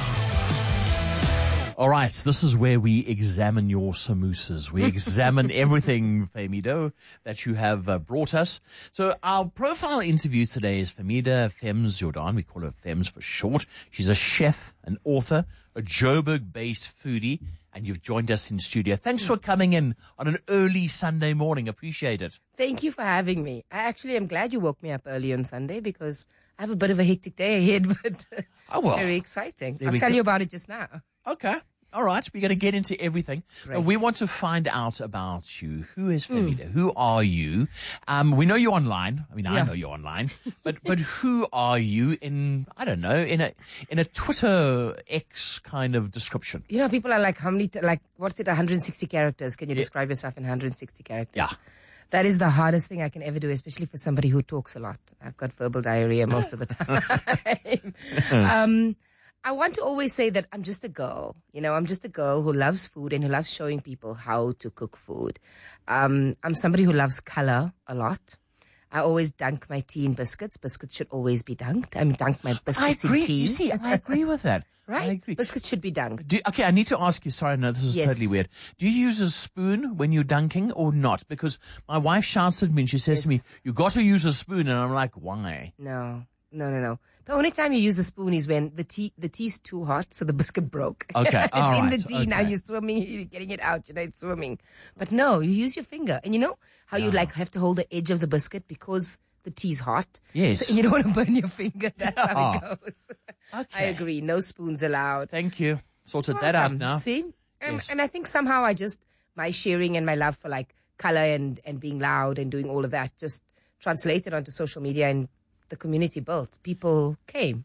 All right, this is where we examine your samosas. We examine everything, Femida, that you have brought us. So our profile interview today is Femida Fems-Jordan. We call her Fems for short. She's a chef, an author, a Joburg-based foodie, and you've joined us in studio. Thanks for coming in on an early Sunday morning. Appreciate it. Thank you for having me. I actually am glad you woke me up early on Sunday because I have a bit of a hectic day ahead, but very exciting. I'll tell you about it just now. Okay. All right. We're going to get into everything. We want to find out about you. Who is Femida? Who are you? We know you're online. I mean, I know you're online, but who are you in a Twitter X kind of description? You know, people are like, what's it, 160 characters? Can you describe yourself in 160 characters? Yeah. That is the hardest thing I can ever do, especially for somebody who talks a lot. I've got verbal diarrhea most of the time. I want to always say that I'm just a girl. You know, I'm just a girl who loves food and who loves showing people how to cook food. I'm somebody who loves color a lot. I always dunk my tea in biscuits. Biscuits should always be dunked. I mean, dunk my biscuits I agree. in tea. You see, I agree with that. Right? I agree. Biscuits should be dunked. Okay, I need to ask you, sorry, no, this is totally weird. Do you use a spoon when you're dunking or not? Because my wife shouts at me and she says to me, you got to use a spoon. And I'm like, why? No. The only time you use a spoon is when the tea's too hot, so the biscuit broke. Okay, it's in the tea. Now you're swimming, you're getting it out, it's swimming. But no, you use your finger. And you know how you have to hold the edge of the biscuit because the tea's hot? Yes. So you don't want to burn your finger. That's how it goes. Okay. I agree. No spoons allowed. Thank you. Sorted that out now. See? Yes. And I think somehow my sharing and my love for like color and being loud and doing all of that just translated onto social media, and the community built. People came,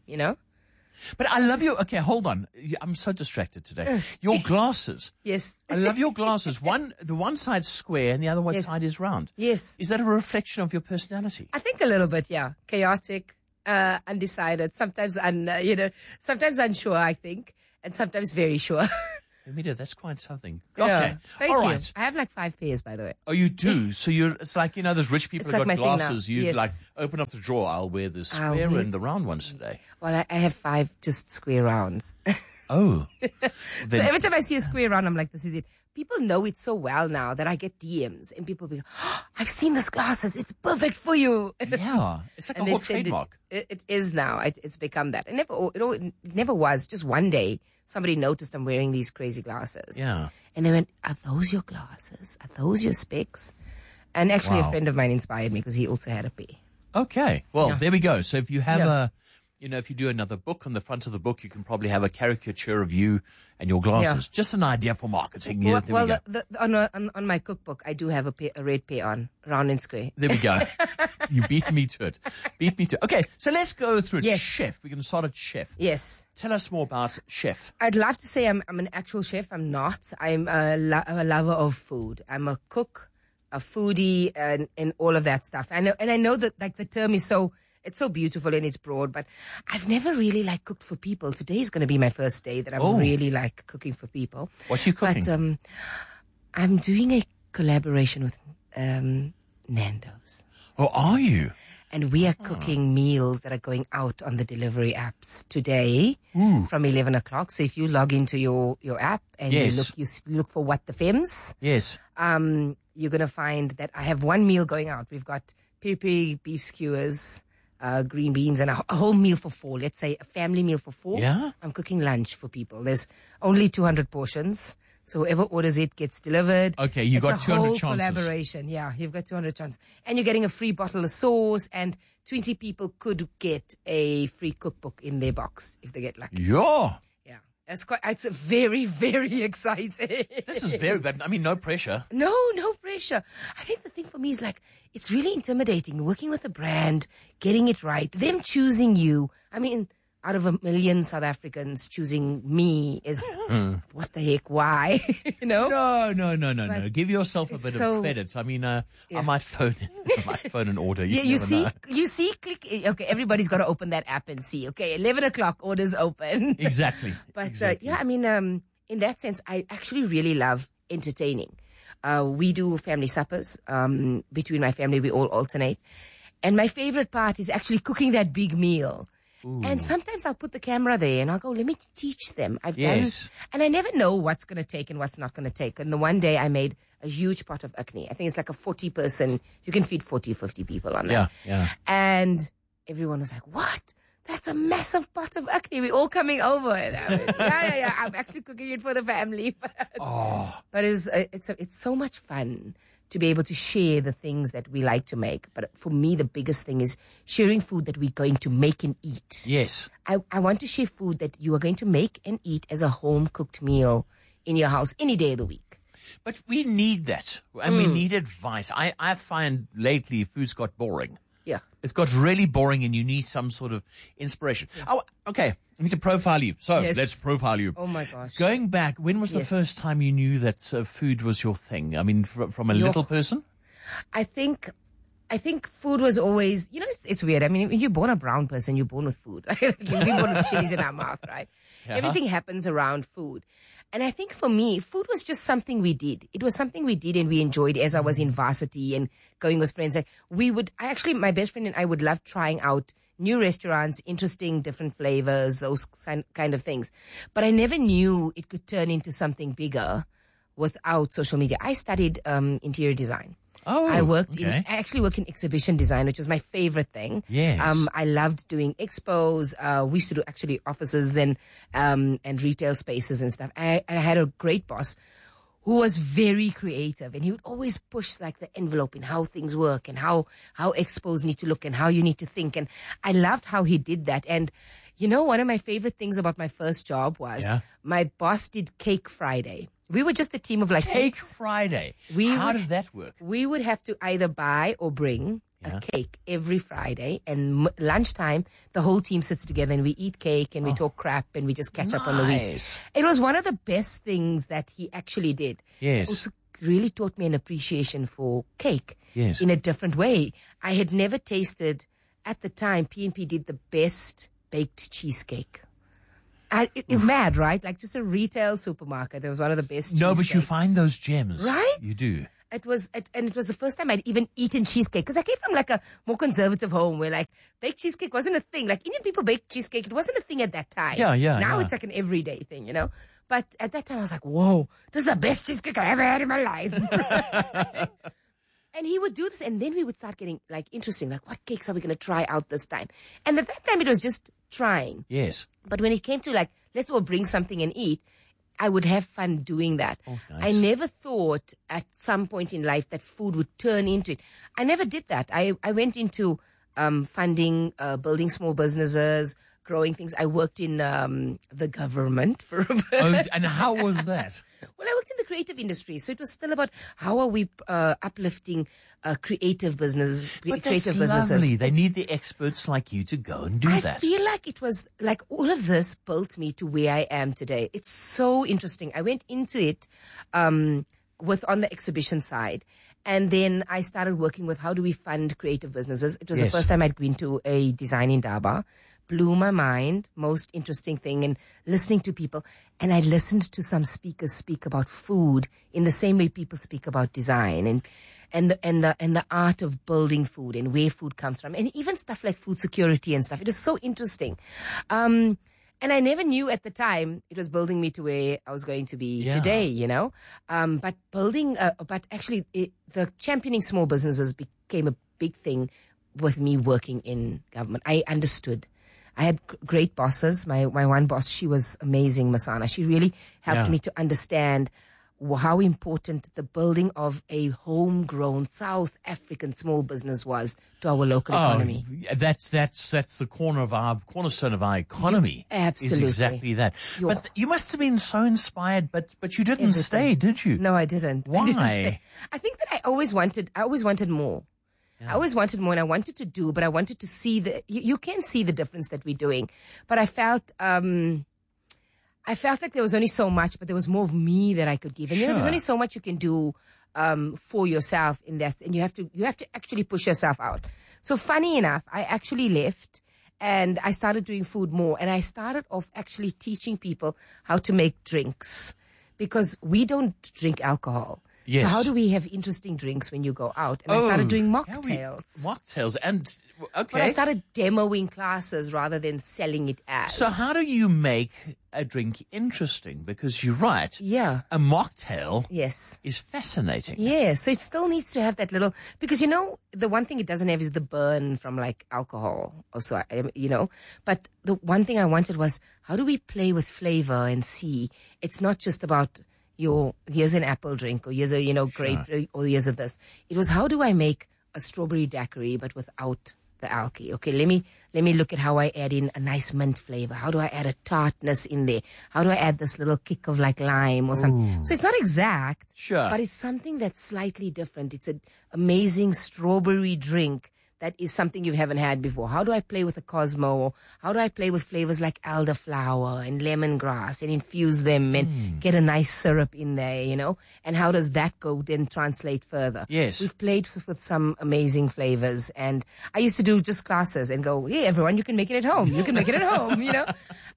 But I love you. Okay, hold on. I'm so distracted today. Your glasses. Yes. I love your glasses. The one side's square and the other side is round. Yes. Is that a reflection of your personality? I think a little bit, yeah. Chaotic, undecided, sometimes sometimes unsure, I think, and sometimes very sure. Amita, that's quite something. Yeah. Okay. Thank All you. right. I have like 5 pairs, by the way. Oh, you do? So it's like, those rich people It's who like got my thing glasses. now. You Yes. like open up the drawer. I'll wear the square and the round ones today. Well, I have 5 just square rounds. Oh. So every time I see a square round, I'm like, this is it. People know it so well now that I get DMs and people be, I've seen these glasses. It's perfect for you. Yeah. It's like a whole trademark. It is now. It's become that. It never was. Just one day, somebody noticed I'm wearing these crazy glasses. Yeah. And they went, are those your glasses? Are those your specs? And actually, Wow. a friend of mine inspired me because he also had a pair. Okay. Well, there we go. So if you have Yeah. if you do another book, on the front of the book, you can probably have a caricature of you and your glasses. Yeah. Just an idea for marketing. Yeah, there we go. On my cookbook, I do have a red pair on, round and square. There we go. You beat me to it. Okay, so let's go through it. Yes. Chef. We're going to start at chef. Yes. Tell us more about chef. I'd love to say I'm an actual chef. I'm not. I'm a lover of food. I'm a cook, a foodie, and all of that stuff. I know that like the term is it's so beautiful and it's broad, but I've never really cooked for people. Today is going to be my first day that I'm really cooking for people. What's you cooking? But I'm doing a collaboration with Nando's. Oh, are you? And we are cooking meals that are going out on the delivery apps today from 11 o'clock. So if you log into your app and you look for What the Fems, yes, you're going to find that I have one meal going out. We've got piri beef skewers, green beans, and a whole meal for 4. Let's say a family meal for 4. Yeah. I'm cooking lunch for people. There's only 200 portions. So whoever orders it gets delivered. Okay, you got 200 whole chances. Collaboration, yeah. You've got 200 chances. And you're getting a free bottle of sauce, and 20 people could get a free cookbook in their box if they get lucky. Yeah. Yeah. It's very, very exciting. This is very bad. I mean, no pressure. No pressure. I think the thing for me is it's really intimidating working with a brand, getting it right, them choosing you. I mean, out of 1 million South Africans choosing me is what the heck? Why? No. Give yourself a bit of credit. I mean, I might phone an order. You see, click. Okay, everybody's got to open that app and see. Okay, 11 o'clock, orders open. Exactly. But I mean, in that sense, I actually really love entertaining. We do family suppers. Between my family, we all alternate. And my favorite part is actually cooking that big meal. Ooh. And sometimes I'll put the camera there and I'll go, let me teach them. I've done, and I never know what's going to take and what's not going to take. And the one day I made a huge pot of akni. I think it's like a 40-person, you can feed 40, 50 people on that. Yeah. And everyone was like, what? That's a massive pot of akni. We're all coming over. And I went, yeah. I'm actually cooking it for the family. But it's so much fun to be able to share the things that we like to make. But for me, the biggest thing is sharing food that we're going to make and eat. Yes. I want to share food that you are going to make and eat as a home-cooked meal in your house any day of the week. But we need that. And we need advice. I find lately food's got boring. Yeah. It's got really boring and you need some sort of inspiration. Yeah. Oh, okay. I need to profile you. So let's profile you. Oh my gosh. Going back, when was the first time you knew that food was your thing? I mean, from a little person? I think food was always, it's weird. I mean, when you're born a brown person, you're born with food. We're born with chilies in our mouth, right? Everything happens around food. And I think for me, food was just something we did. It was something we did and we enjoyed as I was in varsity and going with friends. My best friend and I would love trying out new restaurants, interesting, different flavors, those kind of things. But I never knew it could turn into something bigger without social media. I studied interior design. Oh, I actually worked in exhibition design, which was my favorite thing. Yes. I loved doing expos. We used to do actually offices and retail spaces and stuff. And I had a great boss who was very creative, and he would always push like the envelope in how things work and how expos need to look and how you need to think. And I loved how he did that. And you know, one of my favorite things about my first job was my boss did Cake Friday. We were just a team of like Cake six. Friday. How did that work? We would have to either buy or bring a cake every Friday, and lunchtime the whole team sits together and we eat cake and we talk crap and we just catch up on the week. It was one of the best things that he actually did. Yes. It also really taught me an appreciation for cake Yes. in a different way. I had never tasted, at the time, P&P did the best baked cheesecake. It's mad, right? Like just a retail supermarket. It was one of the best. No, but you find those gems. Right? You do. It was the first time I'd even eaten cheesecake, because I came from like a more conservative home where like baked cheesecake wasn't a thing. Like Indian people bake cheesecake. It wasn't a thing at that time. Now it's like an everyday thing, you know? But at that time I was like, whoa, this is the best cheesecake I ever had in my life. And he would do this, and then we would start getting like interesting, like what cakes are we going to try out this time? And at that time it was just trying. Yes. But when it came to like, let's all bring something and eat, I would have fun doing that. Oh, nice. I never thought at some point in life that food would turn into it. I never did that. I went into funding, building small businesses, growing things. I worked in the government for a bit. Oh, and how was that? Well, I worked in the creative industry, so it was still about how are we uplifting creative businesses. But that's lovely. They need the experts like you to go and do that. I feel like it was like all of this built me to where I am today. It's so interesting. I went into it on the exhibition side, and then I started working with how do we fund creative businesses. It was the first time I'd been to a design in Durban. Blew my mind, most interesting thing, and listening to people. And I listened to some speakers speak about food in the same way people speak about design and the art of building food and where food comes from, and even stuff like food security and stuff. It is so interesting. And I never knew at the time it was building me to where I was going to be today, you know. But actually the championing small businesses became a big thing with me working in government. I understood. I had great bosses. My one boss, she was amazing, Masana. She really helped me to understand how important the building of a homegrown South African small business was to our local economy. That's the cornerstone of our economy. Absolutely. Is exactly that. But you must have been so inspired, but you didn't stay, did you? No, I didn't. Why? I didn't stay. I think that I always wanted more. I always wanted more, and I wanted to do, but I wanted to see you can see the difference that we're doing. But I felt like there was only so much, but there was more of me that I could give. And you know, there's only so much you can do for yourself in that, and you have to actually push yourself out. So funny enough, I actually left and I started doing food more, and I started off actually teaching people how to make drinks, because we don't drink alcohol. Yes. So how do we have interesting drinks when you go out? And I started doing mocktails. Mocktails. And, okay. But I started demoing classes rather than selling it as. So how do you make a drink interesting? Because you're right. Yeah. A mocktail is fascinating. Yeah. So it still needs to have that little, because, you know, the one thing it doesn't have is the burn from like alcohol or so, you know. But the one thing I wanted was, how do we play with flavor and see? It's not just about here's an apple drink, or here's a, grape, or here's a this. It was, how do I make a strawberry daiquiri but without the alky? Okay, let me look at how I add in a nice mint flavor. How do I add a tartness in there? How do I add this little kick of like lime or something? So it's not exact, but it's something that's slightly different. It's an amazing strawberry drink that is something you haven't had before. How do I play with the Cosmo? How do I play with flavors like elderflower and lemongrass and infuse them and get a nice syrup in there, you know? And how does that go then translate further? Yes. We've played with some amazing flavors, and I used to do just classes and go, hey, everyone, you can make it at home. You can make it at home, you know?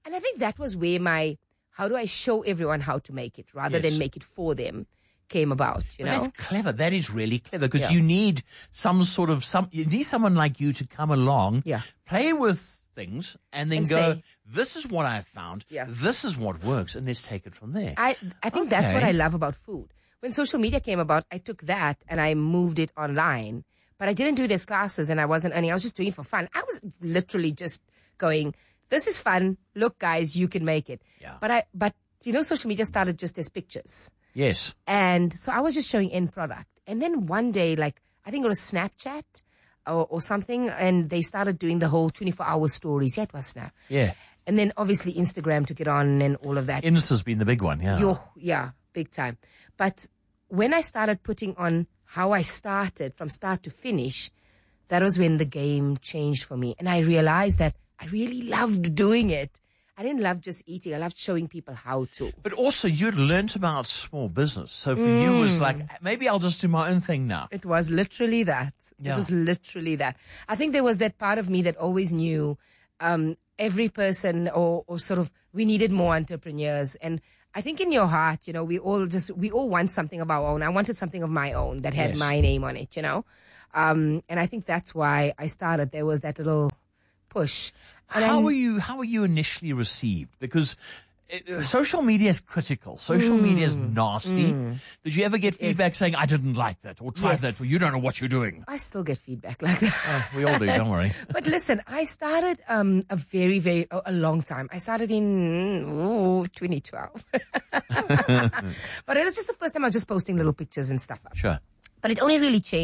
And I think that was where how do I show everyone how to make it rather than make it for them came about, you know? That's clever. That is really clever because you need you need someone like you to come along, play with things and then go, say, this is what I found. This is what works. And let's take it from there. I think that's what I love about food. When social media came about, I took that and I moved it online, but I didn't do it as classes and I wasn't earning. I was just doing it for fun. I was literally just going, this is fun. Look, guys, you can make it. Yeah. But you know, social media started just as pictures. Yes. And so I was just showing end product. And then one day, like, I think it was Snapchat or something, and they started doing the whole 24-hour stories. Yeah, it was Snap. Yeah. And then obviously Instagram took it on and all of that. Insta's been the big one, yeah. Yeah, big time. But when I started putting on how I started from start to finish, that was when the game changed for me. And I realized that I really loved doing it. I didn't love just eating. I loved showing people how to. But also you'd learnt about small business. So for you it was like, maybe I'll just do my own thing now. It was literally that. Yeah. It was literally that. I think there was that part of me that always knew every person or sort of, we needed more entrepreneurs. And I think in your heart, you know, we all want something of our own. I wanted something of my own that had my name on it, you know. And I think that's why I started. There was that little push. And how were you initially received? Because social media is critical. Social media is nasty. Did you ever get feedback saying, I didn't like that, or try that, or you don't know what you're doing? I still get feedback like that. Oh, we all do, don't worry. But listen, I started a long time. I started in 2012. But it was just the first time I was just posting little pictures and stuff up. Sure. But it only really changed